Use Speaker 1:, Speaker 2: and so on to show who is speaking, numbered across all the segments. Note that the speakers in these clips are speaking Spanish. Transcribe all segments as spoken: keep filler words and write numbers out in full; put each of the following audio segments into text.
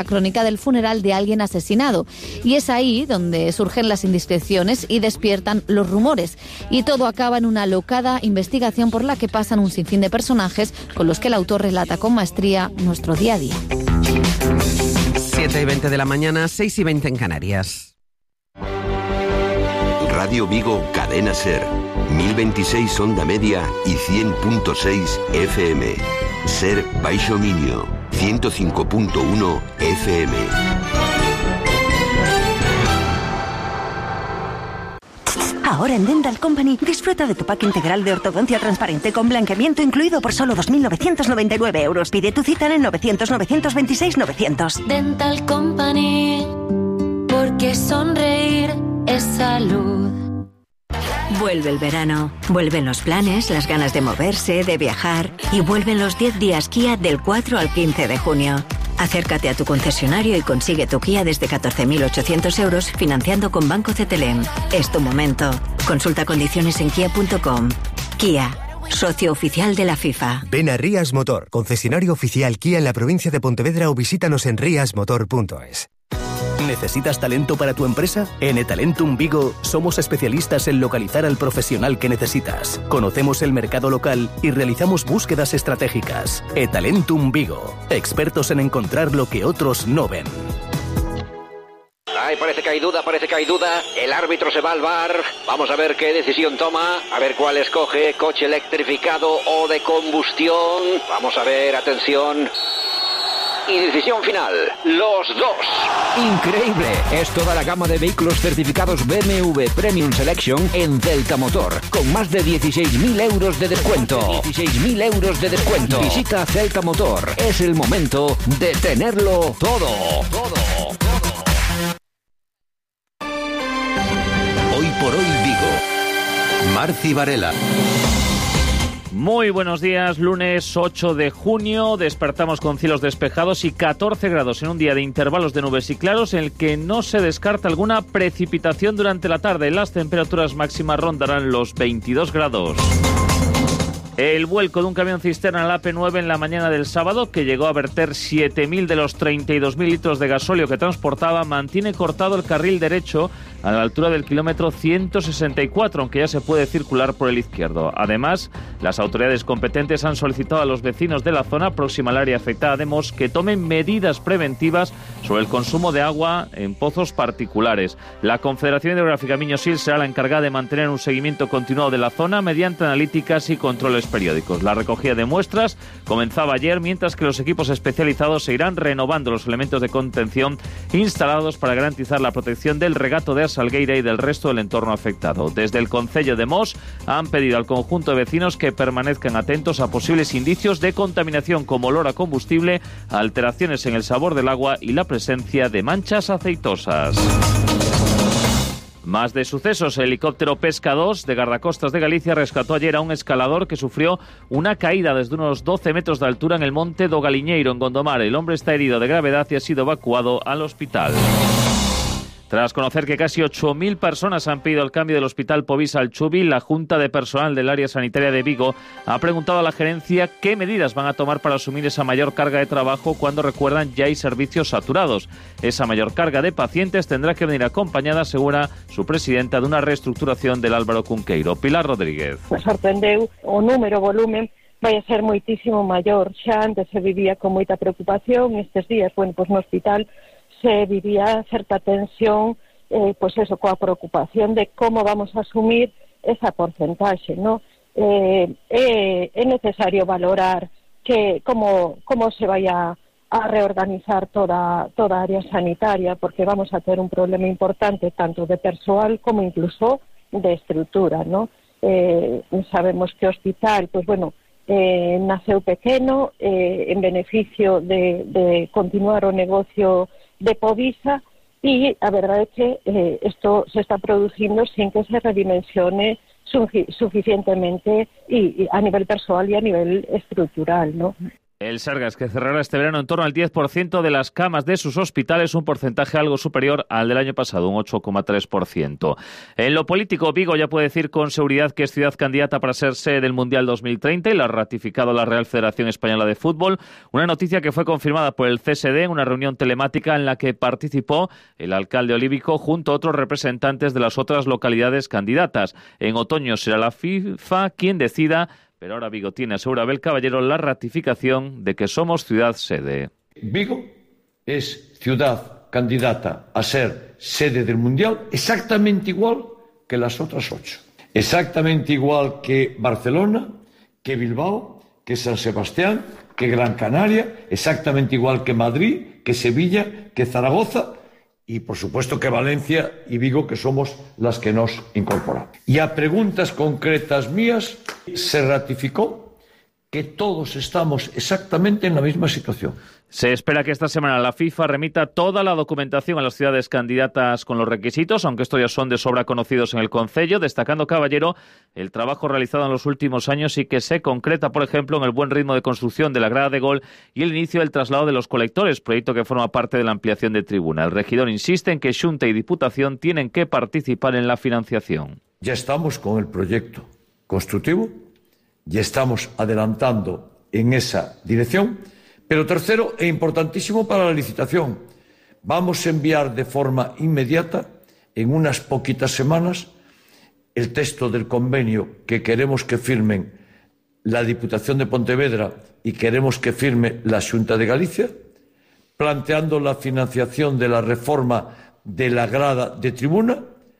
Speaker 1: La crónica del funeral de alguien asesinado. Y es ahí donde surgen las indiscreciones y despiertan los rumores. Y todo acaba en una alocada investigación por la que pasan un sinfín de personajes con los que el autor relata con maestría nuestro día a día.
Speaker 2: siete y veinte de la mañana, seis y veinte en Canarias.
Speaker 3: Radio Vigo, Cadena Ser. mil veintiséis onda media y cien punto seis F M. Ser Baixo Minio. ciento cinco punto uno F M.
Speaker 4: Ahora en Dental Company disfruta de tu pack integral de ortodoncia transparente con blanqueamiento incluido por solo dos mil novecientos noventa y nueve euros. Pide tu cita en el novecientos novecientos veintiséis novecientos.
Speaker 5: Dental Company, porque sonreír es salud.
Speaker 4: Vuelve el verano, vuelven los planes, las ganas de moverse, de viajar y vuelven los diez días Kia del cuatro al quince de junio. Acércate a tu concesionario y consigue tu Kia desde catorce mil ochocientos euros financiando con Banco C T L M. Es tu momento. Consulta condiciones en kia punto com. Kia, socio oficial de la FIFA.
Speaker 6: Ven a Rías Motor, concesionario oficial Kia en la provincia de Pontevedra o visítanos en rias motor punto es.
Speaker 7: ¿Necesitas talento para tu empresa? En eTalentum Vigo somos especialistas en localizar al profesional que necesitas. Conocemos el mercado local y realizamos búsquedas estratégicas. eTalentum Vigo, expertos en encontrar lo que otros no ven.
Speaker 8: Ay, parece que hay duda, parece que hay duda. El árbitro se va al V A R. Vamos a ver qué decisión toma. A ver cuál escoge. Coche electrificado o de combustión. Vamos a ver, atención. Y decisión final, los dos.
Speaker 9: Increíble, es toda la gama de vehículos certificados B M W Premium Selection en Celta Motor, con más de dieciséis mil euros de descuento. dieciséis mil euros de descuento. Visita Celta Motor, es el momento de tenerlo todo. Todo, todo.
Speaker 3: Hoy por hoy Vigo. Marci Varela.
Speaker 10: Muy buenos días, lunes ocho de junio, despertamos con cielos despejados y catorce grados en un día de intervalos de nubes y claros en el que no se descarta alguna precipitación durante la tarde. Las temperaturas máximas rondarán los veintidós grados. El vuelco de un camión cisterna en la A P nueve en la mañana del sábado, que llegó a verter siete mil de los treinta y dos mil litros de gasóleo que transportaba, mantiene cortado el carril derecho a la altura del kilómetro ciento sesenta y cuatro, aunque ya se puede circular por el izquierdo. Además, las autoridades competentes han solicitado a los vecinos de la zona próxima al área afectada de Mos que tomen medidas preventivas sobre el consumo de agua en pozos particulares. La Confederación Hidrográfica Miño-Sil será la encargada de mantener un seguimiento continuado de la zona mediante analíticas y controles periódicos. La recogida de muestras comenzaba ayer, mientras que los equipos especializados seguirán renovando los elementos de contención instalados para garantizar la protección del regato de Salgueira y del resto del entorno afectado. Desde el Concello de Mos han pedido al conjunto de vecinos que permanezcan atentos a posibles indicios de contaminación como olor a combustible, alteraciones en el sabor del agua y la presencia de manchas aceitosas. Más de sucesos. El helicóptero Pesca dos de Guardacostas de Galicia rescató ayer a un escalador que sufrió una caída desde unos doce metros de altura en el monte do Galiñeiro, en Gondomar. El hombre está herido de gravedad y ha sido evacuado al hospital. Tras conocer que casi ocho mil personas han pedido el cambio del Hospital Povisa al Chubi, la Junta de Personal del Área Sanitaria de Vigo ha preguntado a la gerencia qué medidas van a tomar para asumir esa mayor carga de trabajo cuando, recuerdan, ya hay servicios saturados. Esa mayor carga de pacientes tendrá que venir acompañada, asegura su presidenta, de una reestructuración del Álvaro Cunqueiro. Pilar Rodríguez.
Speaker 11: Me sorprendeu o número, o volumen, vai a ser moitísimo maior. Xa antes se vivía con moita preocupación, estes días, bueno, pois no hospital se vivía certa tensión, eh, pues eso, coa preocupación de como vamos a asumir esa porcentaxe, ¿no? Eh, eh, é necesario valorar que como, como se vai a, a reorganizar toda, toda a área sanitaria, porque vamos a ter un problema importante tanto de persoal como incluso de estrutura, ¿no? Eh, sabemos que o hospital, pues bueno, eh, naceu pequeno, eh, en beneficio de, de continuar o negocio de Povisa, y a verdade é que eh, isto se está producindo sin que se redimensione suficientemente y, y a nivel persoal y a nivel estructural, ¿no?
Speaker 10: El Sergas, que cerrará este verano en torno al diez por ciento de las camas de sus hospitales, un porcentaje algo superior al del año pasado, un ocho coma tres por ciento. En lo político, Vigo ya puede decir con seguridad que es ciudad candidata para ser sede del Mundial dos mil treinta y lo ha ratificado la Real Federación Española de Fútbol, una noticia que fue confirmada por el C S D en una reunión telemática en la que participó el alcalde olívico junto a otros representantes de las otras localidades candidatas. En otoño será la FIFA quien decida. Pero ahora Vigo tiene, asegura Abel Caballero, la ratificación de que somos ciudad sede.
Speaker 12: Vigo es ciudad candidata a ser sede del Mundial exactamente igual que las otras ocho. Exactamente igual que Barcelona, que Bilbao, que San Sebastián, que Gran Canaria, exactamente igual que Madrid, que Sevilla, que Zaragoza y, por supuesto, que Valencia y Vigo, que somos las que nos incorporamos. Y a preguntas concretas mías, se ratificó que todos estamos exactamente en la misma situación.
Speaker 10: Se espera que esta semana la FIFA remita toda la documentación a las ciudades candidatas con los requisitos, aunque estos ya son de sobra conocidos en el concello, destacando Caballero el trabajo realizado en los últimos años y que se concreta, por ejemplo, en el buen ritmo de construcción de la grada de gol y el inicio del traslado de los colectores, proyecto que forma parte de la ampliación de tribuna. El regidor insiste en que Xunta y Diputación tienen que participar en la financiación.
Speaker 12: Ya estamos con el proyecto constructivo, ya estamos adelantando en esa dirección. Pero tercero, e importantísimo para la licitación, vamos a enviar de forma inmediata, en unas poquitas semanas, el texto del convenio que queremos que firmen la Diputación de Pontevedra y queremos que firme la Xunta de Galicia, planteando la financiación de la reforma de la grada de tribuna,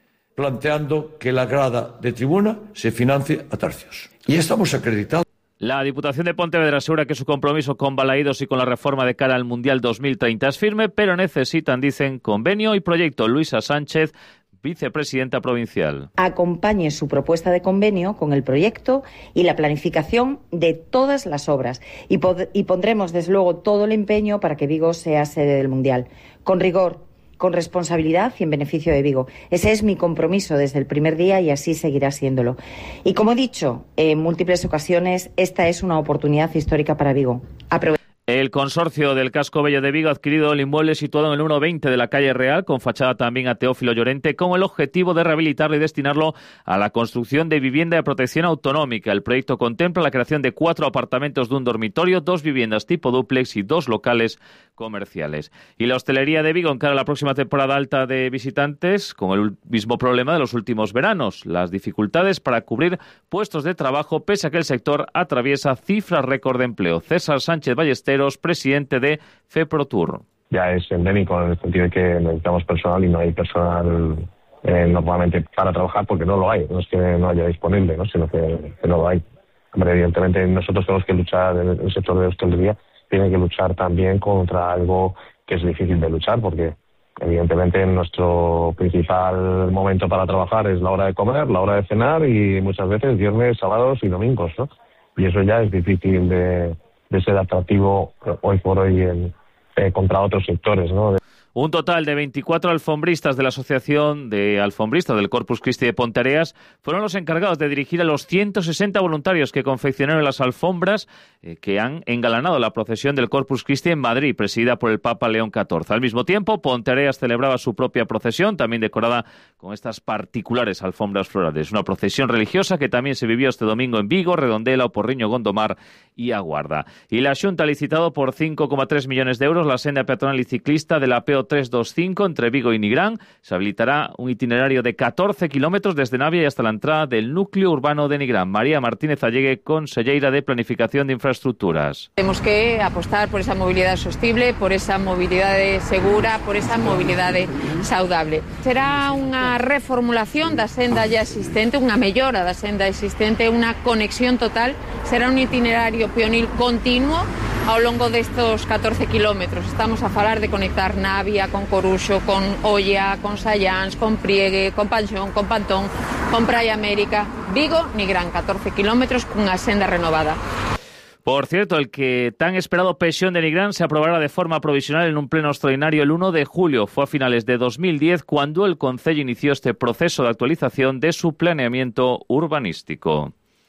Speaker 12: planteando que la grada de tribuna se financie a tercios. Y estamos acreditados.
Speaker 10: La Diputación de Pontevedra asegura que su compromiso con Balaídos y con la reforma de cara al Mundial dos mil treinta es firme, pero necesitan, dicen, convenio y proyecto. Luisa Sánchez, vicepresidenta provincial.
Speaker 13: Acompañe su propuesta de convenio con el proyecto y la planificación de todas las obras y, pod- y pondremos, desde luego, todo el empeño para que Vigo sea sede del Mundial. Con rigor, con responsabilidad y en beneficio de Vigo. Ese es mi compromiso desde el primer día y así seguirá siéndolo. Y como he dicho en múltiples ocasiones, esta es una oportunidad histórica para Vigo. Aprove-
Speaker 10: El consorcio del Casco Bello de Vigo ha adquirido el inmueble situado en el uno veinte de la calle Real, con fachada también a Teófilo Llorente, con el objetivo de rehabilitarlo y destinarlo a la construcción de vivienda de protección autonómica. El proyecto contempla la creación de cuatro apartamentos de un dormitorio, dos viviendas tipo dúplex y dos locales comerciales. Y la hostelería de Vigo encara la próxima temporada alta de visitantes con el mismo problema de los últimos veranos, las dificultades para cubrir puestos de trabajo, pese a que el sector atraviesa cifras récord de empleo. César Sánchez Ballesteros, presidente de FEPROTUR.
Speaker 14: Ya es endémico en el sentido de que necesitamos personal y no hay personal eh, normalmente para trabajar porque no lo hay. No es que no haya disponible, ¿no? Sino que, que no lo hay. Hombre, evidentemente nosotros tenemos que luchar, en el sector de hostelería tiene que luchar también contra algo que es difícil de luchar porque evidentemente nuestro principal momento para trabajar es la hora de comer, la hora de cenar y muchas veces viernes, sábados y domingos, ¿no? Y eso ya es difícil de de ser atractivo hoy por hoy en, eh, contra otros sectores, ¿no?
Speaker 10: Un total de veinticuatro alfombristas de la Asociación de Alfombristas del Corpus Christi de Ponteareas fueron los encargados de dirigir a los ciento sesenta voluntarios que confeccionaron las alfombras eh, que han engalanado la procesión del Corpus Christi en Madrid, presidida por el Papa León catorce. Al mismo tiempo, Ponteareas celebraba su propia procesión, también decorada con estas particulares alfombras florales. Una procesión religiosa que también se vivió este domingo en Vigo, Redondela, Oporriño, Gondomar y Aguarda. Y la Xunta ha licitado por cinco coma tres millones de euros la senda peatonal y ciclista de la P O trescientos veinticinco entre Vigo y Nigrán. Se habilitará un itinerario de catorce kilómetros desde Navia y hasta la entrada del núcleo urbano de Nigrán. María Martínez Allegue, conselleira de Planificación de Infraestructuras.
Speaker 15: Tenemos que apostar por esa movilidad sostenible, por esa movilidad segura, por esa movilidad saudable. Será unha reformulación da senda ya existente, unha mellora da senda existente, unha conexión total. Será un itinerario peonil continuo ao longo destos catorce kilómetros. Estamos a falar de conectar Navia con Coruxo, con Olla, con Sallans, con Priegue, con Panxón, con Pantón, con Praia América, Vigo, Nigrán, catorce kilómetros cunha senda renovada.
Speaker 10: Por cierto, el que tan esperado Pexón de Nigrán se aprobará de forma provisional en un pleno extraordinario el uno de julio. Fue a finales de dos mil diez cuando el concello inició este proceso de actualización de su planeamiento urbanístico.